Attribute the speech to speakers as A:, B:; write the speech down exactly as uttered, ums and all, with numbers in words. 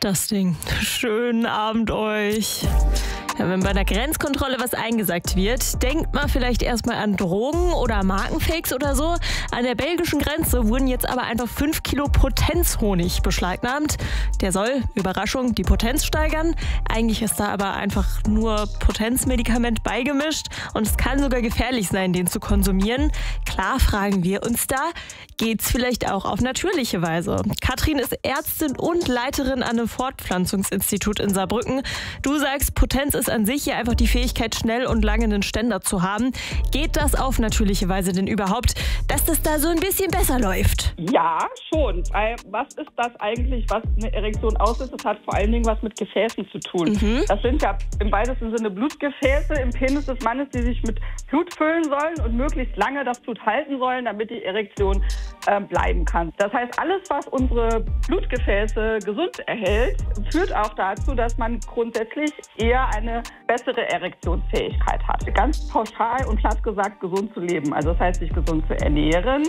A: das Ding. Schönen Abend euch. Ja, wenn bei einer Grenzkontrolle was eingesackt wird, denkt man vielleicht erstmal an Drogen oder Markenfakes oder so. An der belgischen Grenze wurden jetzt aber einfach fünf Kilo Potenzhonig beschlagnahmt. Der soll, Überraschung, die Potenz steigern. Eigentlich ist da aber einfach nur Potenzmedikament beigemischt und es kann sogar gefährlich sein, den zu konsumieren. Klar fragen wir uns da, geht's vielleicht auch auf natürliche Weise? Katrin ist Ärztin und Leiterin an einem Fortpflanzungsinstitut in Saarbrücken. Du sagst, Potenz ist an sich ja einfach die Fähigkeit, schnell und lange einen Ständer zu haben. Geht das auf natürliche Weise denn überhaupt, dass das da so ein bisschen besser läuft?
B: Ja, schon. Weil was ist das eigentlich, was eine Erektion auslöst? Das hat vor allen Dingen was mit Gefäßen zu tun. Mhm. Das sind ja im weitesten Sinne Blutgefäße im Penis des Mannes, die sich mit Blut füllen sollen und möglichst lange das Blut halten sollen, damit die Erektion äh, bleiben kann. Das heißt, alles, was unsere Blutgefäße gesund erhält, führt auch dazu, dass man grundsätzlich eher eine bessere Erektionsfähigkeit hat. Ganz pauschal und platt gesagt, gesund zu leben. Also das heißt, sich gesund zu ernähren,